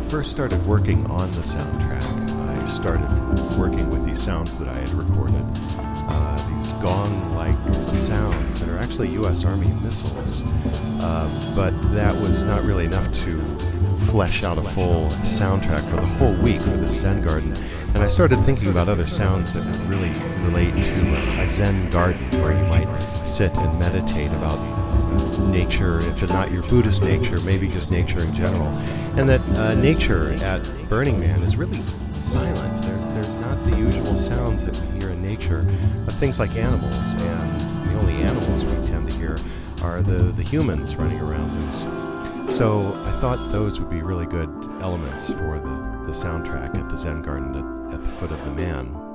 first started working on the soundtrack, I started working with these sounds that I had recorded, these gong-like sounds that are actually U.S. Army missiles, but that was not really enough to flesh out a full soundtrack for the whole week for the Zen Garden. And I started thinking about other sounds that would really relate to a Zen garden where you might sit and meditate about nature, if it's not your Buddhist nature, maybe just nature in general. And that nature at Burning Man is really silent. There's not the usual sounds that we hear in nature of things like animals, and the only animals we tend to hear are the humans running around loose. So I thought those would be really good elements for the soundtrack at the Zen Garden at the foot of the Man.